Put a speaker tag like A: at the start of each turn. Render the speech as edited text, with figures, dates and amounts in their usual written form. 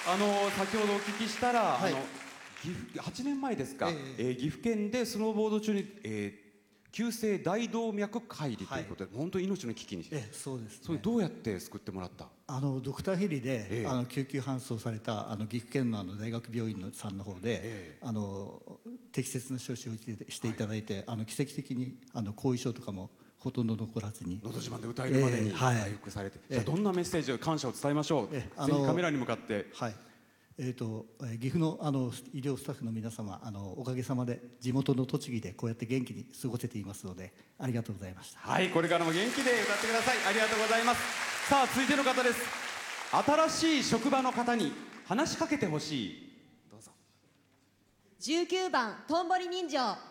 A: 先ほどお聞きしたら、
B: はい、
A: 8年前ですか、岐阜県でスノーボード中に、急性大動脈解離ということで、本当に命の危機に、
B: そうですね。
A: それどうやって救ってもらった？
B: ドクターヘリで、救急搬送された岐阜県の大学病院さんの方で、適切な処置をしていただいて、奇跡的に後遺症とかもほとんど残らずに、
A: のど自慢で歌えるまでに回復されて、じゃあどんなメッセージを、感謝を伝えましょう。ぜひカメラに向かって。
B: 岐阜の医療スタッフの皆様、おかげさまで地元の栃木でこうやって元気に過ごせていますので、ありがとうございました。
A: はい、これからも元気で歌ってください。ありがとうございます。さあ、続いての方です。新しい職場の方に話しかけてほしい。どうぞ。
C: 19番とんぼり人情。